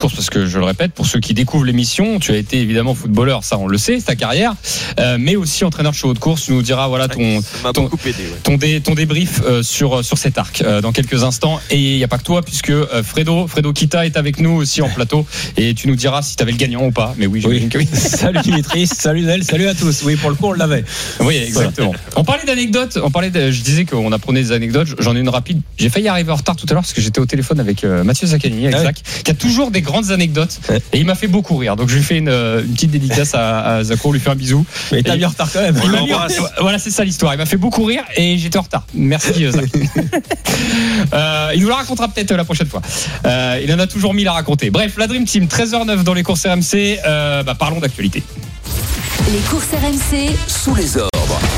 course, parce que je le répète, pour ceux qui découvrent l'émission, tu as été évidemment footballeur, ça on le sait, c'est ta carrière, mais aussi entraîneur de chevaux de course. Tu nous diras voilà ton débrief sur cet arc dans quelques instants. Et il n'y a pas que toi, puisque Fredo Kita est avec nous aussi en plateau, et tu nous diras si tu avais le gagnant ou pas. Mais oui, j'imagine que oui. Salut Dimitri, salut Nel, salut à tous. Oui, pour le coup on l'avait. Oui, exactement. On parlait d'anecdotes, je disais qu'on apprenait des anecdotes. J'en ai une rapide. J'ai failli arriver en retard tout à l'heure parce que j'étais au téléphone avec Mathieu Zaccani, avec Zach, qui a toujours des grandes anecdotes, et il m'a fait beaucoup rire. Donc je lui fais une petite dédicace à Zacco, lui fait un bisou. Mais t'as mis en retard quand même. Voilà, c'est ça l'histoire. Il m'a fait beaucoup rire et j'étais en retard. Merci Zach. Il nous la racontera peut-être la prochaine fois. Il en a toujours 1000 à raconter. Bref, la Dream Team, 13h09 dans les courses RMC. Parlons d'actualité. Les courses RMC sous les ordres.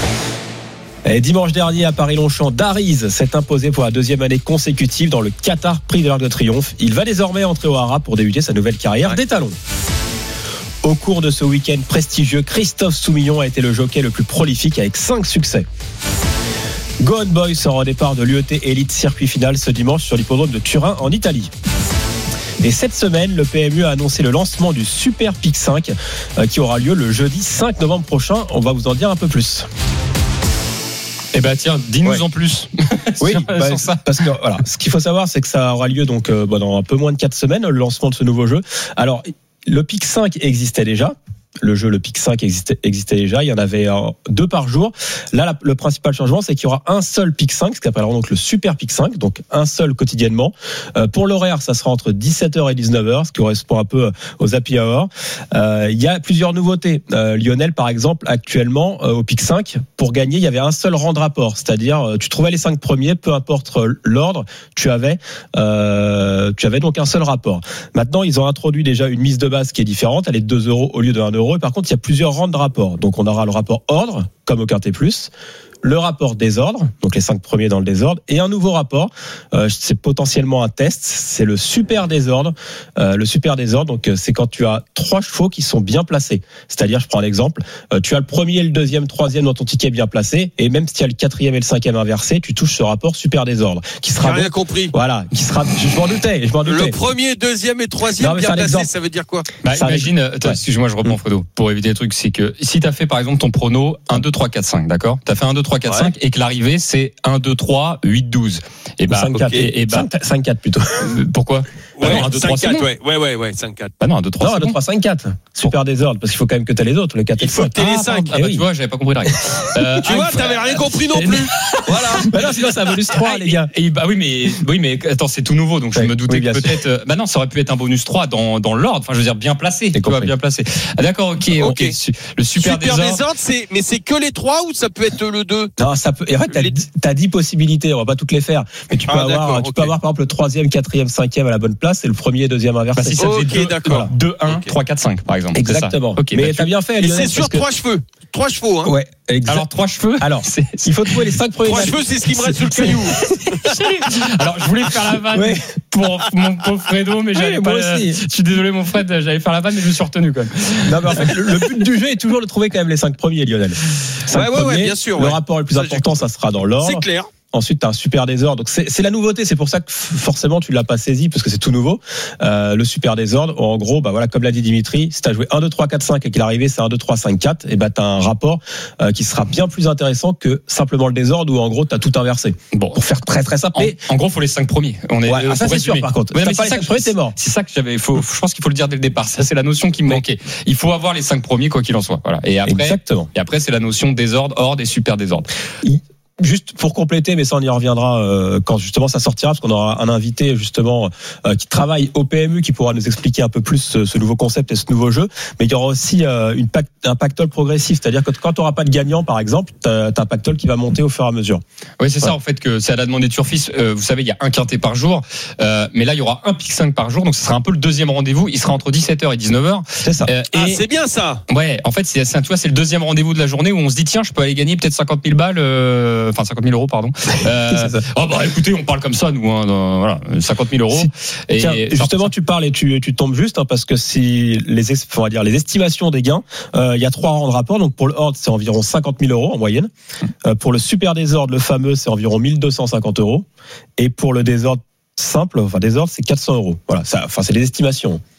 Et dimanche dernier à Paris-Longchamp, Dariz s'est imposé pour la deuxième année consécutive dans le Qatar Prix de l'Arc de Triomphe. Il va désormais entrer au Haras pour débuter sa nouvelle carrière d'étalon. Au cours de ce week-end prestigieux, Christophe Soumillon a été le jockey le plus prolifique avec 5 succès. Go On Boy sera au départ de l'UET Elite Circuit Final ce dimanche sur l'hippodrome de Turin en Italie. Et cette semaine, le PMU a annoncé le lancement du Super Pic 5 qui aura lieu le jeudi 5 novembre prochain. On va vous en dire un peu plus. Eh ben tiens, dis-nous en plus. Oui, sur ça. Parce que voilà, ce qu'il faut savoir, c'est que ça aura lieu donc dans un peu moins de 4 semaines, le lancement de ce nouveau jeu. Alors, le Pic 5 existait déjà. Le Pic 5 existait déjà. Il y en avait 2 par jour. Là, le principal changement, c'est qu'il y aura un seul Pic 5, ce qu'on appellera donc le Super Pic 5, donc un seul quotidiennement. Pour l'horaire, ça sera entre 17h et 19h, ce qui correspond un peu aux happy hours. Il y a plusieurs nouveautés. Lionel, par exemple, actuellement, au Pic 5, pour gagner, il y avait un seul rang de rapport. C'est-à-dire, tu trouvais les 5 premiers, peu importe l'ordre, tu avais donc un seul rapport. Maintenant, ils ont introduit déjà une mise de base qui est différente. Elle est de 2 € au lieu de 1 €. Et par contre, il y a plusieurs rangs de rapport. Donc, on aura le rapport ordre, comme au Quintet Plus, le rapport désordre, donc les 5 premiers dans le désordre, et un nouveau rapport, c'est potentiellement un test, c'est le super désordre. Le super désordre, donc c'est quand tu as 3 chevaux qui sont bien placés. C'est-à-dire, je prends un exemple, tu as le premier, le deuxième, troisième dans ton ticket bien placé, et même si tu as le 4e et le 5e inversé, tu touches ce rapport super désordre. Qui sera J'ai rien compris. Voilà, qui sera, je m'en doutais. Le premier, deuxième et troisième bien placé, ça veut dire quoi? Imagine, excuse-moi, je reprends Fredo, pour éviter le truc, c'est que si tu as fait par exemple ton prono 1, 2, 3, 4, 5, d'accord? Tu as fait 1, 2, 3, 4, 5 et que l'arrivée c'est 1, 2, 3, 8, 12. Et 5, 4 plutôt. Pourquoi? Ouais, 1, 2, 3, 5, 4. Ouais, 5, 4. Bah non, 1, 2, 3, 1, 2, 3, 5, 4. Super désordre, parce qu'il faut quand même que tu aies les autres, le 4 et le 5. Il faut que tu aies les 5. Tu vois, j'avais pas compris la règle. Tu vois, t'avais rien compris non plus. Voilà. Bah non, sinon c'est un bonus 3, les gars. Oui, mais attends, c'est tout nouveau, donc je me doutais que peut-être. Bah non, ça aurait pu être un bonus 3 dans l'ordre. Enfin, je veux dire, bien placé. Tu vois, bien placé. Ah, d'accord, ok. Le super désordre. Mais c'est que les 3 ou ça peut être le 2? Non, ça peut. Et en fait, t'as 10 possibilités. On va pas toutes les faire. Mais tu peux avoir par exemple le 3e, 4e, 5e à la bonne place et le premier, deuxième inversé. Si ça faisait 2, 1, 3, 4, 5, par exemple. Exactement. Mais t'as bien fait. Et c'est sur 3 cheveux. 3 chevaux, hein. Ouais. Alors 3 cheveux. Alors, il faut trouver les 5 premiers. 3 cheveux, c'est ce qui me reste sur le caillou. Alors, je voulais faire la vanne pour mon pauvre Fredo, mais j'avais pas. Je suis désolé, mon Fred, j'allais faire la vanne, mais je me suis retenu quand même. Non, mais en fait, le but du jeu est toujours de trouver quand même les 5 premiers, Lionel. Ouais, bien sûr. Le rapport le plus important, ça sera dans l'ordre. C'est clair. Ensuite, tu as un super désordre. Donc, c'est la nouveauté. C'est pour ça que forcément, tu l'as pas saisi parce que c'est tout nouveau. Le super désordre, en gros, bah voilà, comme l'a dit Dimitri, si tu as joué 1, 2, 3, 4, 5 et qu'il est arrivé, c'est 1, 2, 3, 5, 4, et bah, tu as un rapport qui sera bien plus intéressant que simplement le désordre où, en gros, tu as tout inversé. Bon, pour faire très, très simple. En gros, il faut les 5 premiers. Ça, c'est sûr, par contre. Ouais, mais pas les 5 premiers, t'es mort. C'est ça que j'avais. Je pense qu'il faut le dire dès le départ. Ça, c'est la notion qui me manquait. Il faut avoir les 5 premiers, quoi qu'il en soit. Voilà. Et après, exactement. Et après, c'est la notion désordre, ordre et super désordre. Juste pour compléter, mais ça on y reviendra quand justement ça sortira, parce qu'on aura un invité justement qui travaille au PMU qui pourra nous expliquer un peu plus ce nouveau concept et ce nouveau jeu. Mais il y aura aussi un pactole progressif, c'est-à-dire que quand tu n'auras pas de gagnant par exemple, tu as un pactole qui va monter au fur et à mesure. Oui, c'est ça en fait, que c'est à la demande des turfistes. Vous savez, il y a un quintet par jour, mais là il y aura un Pic 5 par jour, donc ce sera un peu le deuxième rendez-vous. Il sera entre 17h et 19h. C'est ça. C'est bien ça. Ouais, en fait tu vois, c'est le deuxième rendez-vous de la journée où on se dit tiens, je peux aller gagner peut-être 50 000 balles, 50 000 euros pardon. Écoutez, on parle comme ça nous, voilà, 50 000 euros. Tiens, justement, tu parles et tu tombes juste, parce que si les estimations des gains, il y a 3 rangs de rapport. Donc pour le ordre, c'est environ 50 000 euros en moyenne. Pour le super désordre, le fameux, c'est environ 1 250 euros. Et pour le désordre simple, désordre, c'est 400 euros. Voilà, c'est les estimations.